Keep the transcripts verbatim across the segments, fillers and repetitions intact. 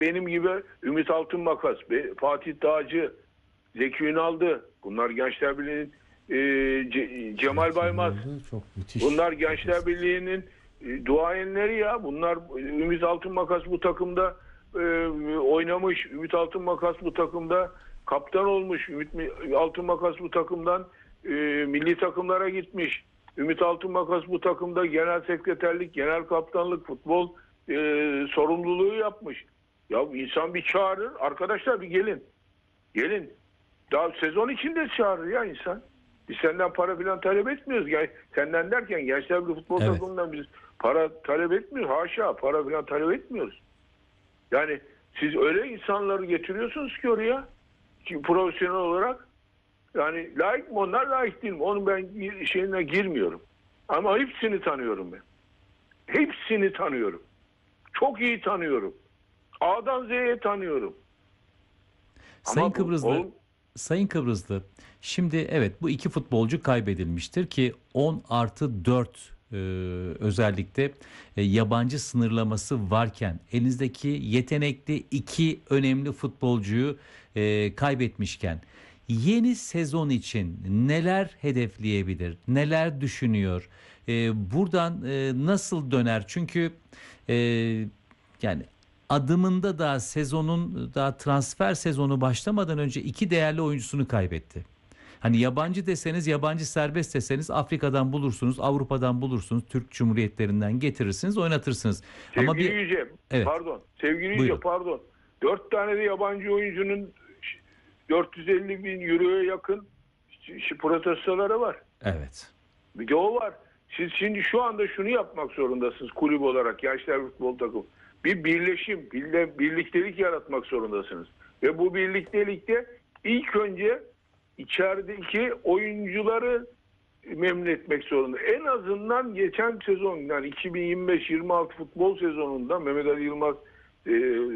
benim gibi Ümit Altınmakas, Fatih Dağcı, Zeki Ünal'dı. Bunlar Gençler Birliği'nin e, Ce- Cemal Baymaz. Çok müthiş. Bunlar Gençler Birliği'nin e, duayenleri ya. Bunlar Ümit Altınmakas bu takımda e, oynamış. Ümit Altınmakas bu takımda kaptan olmuş. Ümit Altınmakas bu takımdan e, milli takımlara gitmiş. Ümit Altınmakas bu takımda genel sekreterlik, genel kaptanlık, futbol e, sorumluluğu yapmış. Ya insan bir çağırır. Arkadaşlar bir gelin. Gelin. Daha sezon içinde çağırır ya insan. Biz senden para filan talep etmiyoruz. Yani senden derken Gençler Birliği futbol Evet. takımından biz para talep etmiyoruz. Haşa para filan talep etmiyoruz. Yani siz öyle insanları getiriyorsunuz ki oraya ki profesyonel olarak yani layık mı onlar, layık değil mi? Onun ben şeyine girmiyorum. Ama hepsini tanıyorum ben. Hepsini tanıyorum. Çok iyi tanıyorum. A'dan Z'ye tanıyorum. Sayın Ama bu- Kıbrıslı, o- Sayın Kıbrıslı, şimdi evet bu iki futbolcu kaybedilmiştir ki on artı dört e, özellikle e, yabancı sınırlaması varken elinizdeki yetenekli iki önemli futbolcuyu e, kaybetmişken yeni sezon için neler hedefleyebilir, neler düşünüyor, e, buradan e, nasıl döner? Çünkü e, yani adımında da sezonun daha transfer sezonu başlamadan önce iki değerli oyuncusunu kaybetti. Hani yabancı deseniz, yabancı serbest deseniz Afrika'dan bulursunuz, Avrupa'dan bulursunuz, Türk Cumhuriyetlerinden getirirsiniz, oynatırsınız. Ama Sevgili bir Yüce, evet, pardon. Sevgili Yüce, buyurun. pardon. Dört tane de yabancı oyuncunun dört yüz elli bin euroya yakın ş- protestoları var. Evet. Bir de o var. Siz şimdi şu anda şunu yapmak zorundasınız kulüp olarak, Gençler Futbol Takımı. Bir birleşim, birle- birliktelik yaratmak zorundasınız. Ve bu birliktelikte ilk önce içerideki oyuncuları memnun etmek zorunda. En azından geçen sezon yani iki bin yirmi beş yirmi altı futbol sezonunda Mehmet Ali Yılmaz e,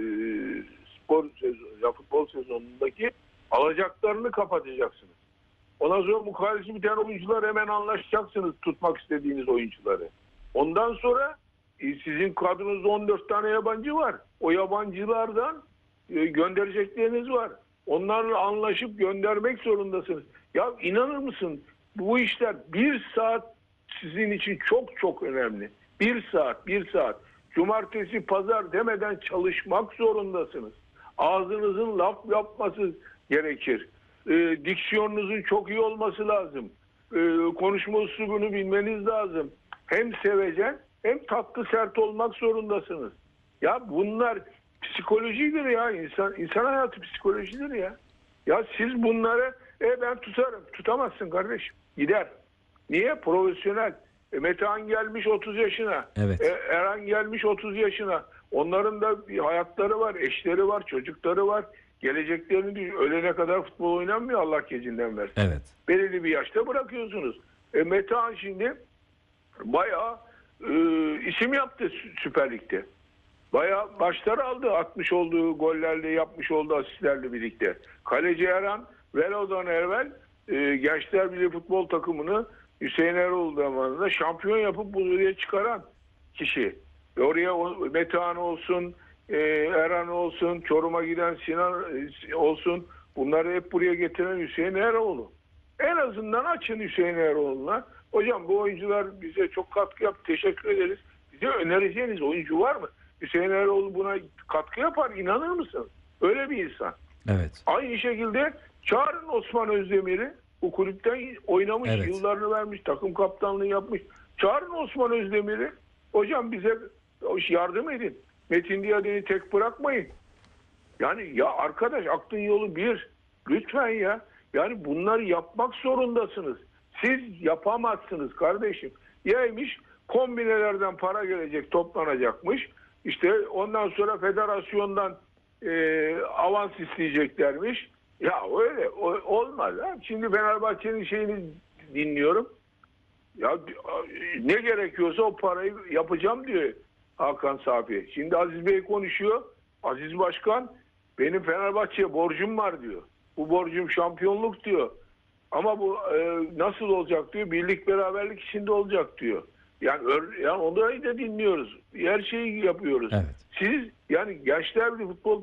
spor sezonu, ya futbol sezonundaki alacaklarını kapatacaksınız. Ondan sonra muhalefet biten oyuncular hemen anlaşacaksınız, tutmak istediğiniz oyuncuları. Ondan sonra e, sizin kadronuzda on dört tane yabancı var. O yabancılardan e, gönderecekleriniz var. Onlarla anlaşıp göndermek zorundasınız. Ya inanır mısın? Bu işler bir saat sizin için çok çok önemli. Bir saat, bir saat. Cumartesi, pazar demeden çalışmak zorundasınız. Ağzınızın laf yapması gerekir. E, diksiyonunuzun çok iyi olması lazım. E, konuşma üslubunu bilmeniz lazım. Hem sevecen hem tatlı sert olmak zorundasınız. Ya bunlar psikolojidir ya. İnsan, insan hayatı psikolojidir ya. Ya siz bunları e ben tutarım. Tutamazsın kardeşim. Gider. Niye? Profesyonel. E, Metehan gelmiş otuz yaşına. Evet. E, Eren gelmiş otuz yaşına. Onların da bir hayatları var, eşleri var, çocukları var. Geleceklerini düşün- ölene kadar futbol oynanmıyor, Allah gecinden versin. Evet. Belirli bir yaşta bırakıyorsunuz. E, Metehan şimdi bayağı e, isim yaptı Sü- Süper Lig'de. Bayağı başlar aldı, atmış olduğu gollerle, yapmış olduğu asistlerle birlikte. Kaleci Eren Velo'dan evvel e, Gençler Birliği futbol takımını Hüseyin Erol zamanında şampiyon yapıp buraya çıkaran kişi. Ve oraya o- Metehan olsun, e, Eren olsun, Çorum'a giden Sinan e, olsun, bunları hep buraya getiren Hüseyin Eroğlu. En azından açın Hüseyin Eroğlu'na. Hocam bu oyuncular bize çok katkı yaptı, teşekkür ederiz. Bize önereceğiniz oyuncu var mı? Hüseyin Eroğlu buna katkı yapar, inanır mısın? Öyle bir insan. Evet. Aynı şekilde çağırın Osman Özdemir'i. Bu kulüpten oynamış, Evet. yıllarını vermiş, takım kaptanlığı yapmış. Çağırın Osman Özdemir'i. Hocam bize yardım edin. Metin Diyaden'i tek bırakmayın. Yani ya arkadaş aklın yolu bir. Lütfen ya. Yani bunları yapmak zorundasınız. Siz yapamazsınız kardeşim. Yaymış kombinelerden para gelecek, toplanacakmış. İşte ondan sonra federasyondan e, avans isteyeceklermiş. Ya öyle o- olmaz. Ha? Şimdi Fenerbahçe'nin şeyini dinliyorum. Ya ne gerekiyorsa o parayı yapacağım diyor Hakan Safi. Şimdi Aziz Bey konuşuyor. Aziz Başkan benim Fenerbahçe'ye borcum var diyor. Bu borcum şampiyonluk diyor. Ama bu e, nasıl olacak diyor. Birlik beraberlik içinde olacak diyor. Yani, ör- yani onları da dinliyoruz. Her şeyi yapıyoruz. Evet. Siz yani Gençler Birliği futbol